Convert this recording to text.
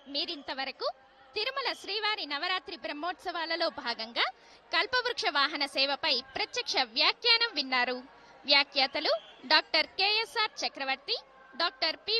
మీరింతవరకు తిరుమల శ్రీవారి నవరాత్రి బ్రహ్మోత్సవాలలో భాగంగా కల్పవృక్ష వాహన సేవపై ప్రత్యక్ష వ్యాఖ్యానం విన్నారు. వ్యాఖ్యాతలు డాక్టర్ కెఎస్ఆర్ చక్రవర్తి, డాక్టర్ పి